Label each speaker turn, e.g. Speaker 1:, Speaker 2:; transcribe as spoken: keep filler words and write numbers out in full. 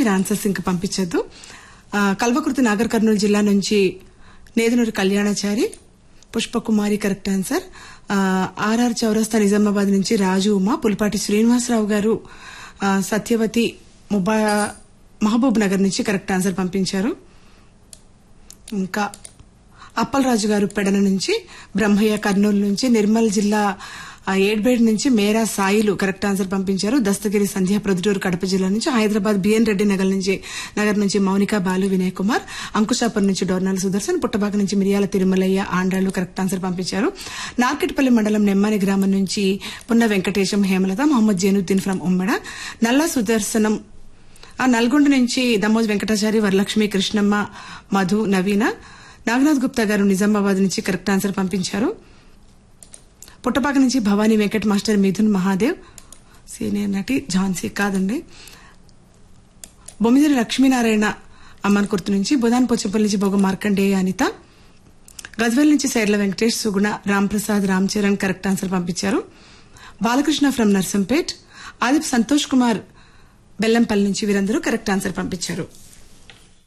Speaker 1: మీరు ఆన్సర్స్ ఇంకా పంపించద్దు. కల్వకుర్తి నాగర్ కర్నూలు జిల్లా నుంచి Nedunuri Kalyanachari, Pushpakumari correct answer. RR చౌరస్తా నిజామాబాద్ నుంచి రాజు ఉమా, పులిపాటి శ్రీనివాసరావు గారు సత్యవతి ముబా మహబూబ్ నగర్ నుంచి కరెక్ట్ ఆన్సర్ పంపించారు. ఇంకా అప్పలరాజు గారు పెడన నుంచి, బ్రహ్మయ్య కర్నూలు నుంచి, నిర్మల్ జిల్లా ఏడ్బేడ్ నుంచి మేరా సాయిలు కరెక్ట్ ఆన్సర్ పంపించారు. దస్తగిరి సంధ్య ప్రొద్దుటూరు కడప జిల్లా నుంచి, హైదరాబాద్ బిఎన్ రెడ్డి నగర్ నుంచి నగర్ నుంచి మౌనిక బాలు వినయ్ కుమార్, అంకుశాపురం నుంచి డోర్నాల సుదర్శన్, పుట్టబాక నుంచి మిరియాల తిరుమలయ్య ఆండ్రాలు కరెక్ట్ ఆన్సర్ పంపించారు. నార్కెట్పల్లి మండలం నెమ్మాని గ్రామం నుంచి పున్న వెంకటేశం హేమలత, మొహమ్మద్ జైనుద్దీన్ ఫ్రం ఉమ్మడ, నల్లా సుదర్శనం నల్గొండ నుంచి దమోజ్ వెంకటాచారి, వరలక్ష్మి, కృష్ణమ్మ, మధు, నవీన, నాగనాథ్ గుప్తా గారు నిజామాబాద్ నుంచి కరెక్ట్ ఆన్సర్ పంపించారు. పుట్టపాక నుంచి భవానీ వెంకట్ మాస్టర్, మిథున్ మహాదేవ్, సీనియర్ నటి ఝాన్సీ కాదండి, బొమ్మిదిరి లక్ష్మీనారాయణ అమ్మన్ కుర్తు నుంచి, బుధాన్ పోచంపల్లి నుంచి బొగ మార్కండేయ అనిత, గజ్వేల్ నుంచి సైర్ల వెంకటేష్, సుగుణ, రాంప్రసాద్, రామ్ చరణ్ కరెక్ట్ ఆన్సర్ పంపించారు. బాలకృష్ణ ఫ్రం నర్సంపేట్, ఆదిప్ సంతోష్ కుమార్ బెల్లంపల్లి నుంచి వీరందరూ కరెక్ట్ ఆన్సర్ పంపించారు.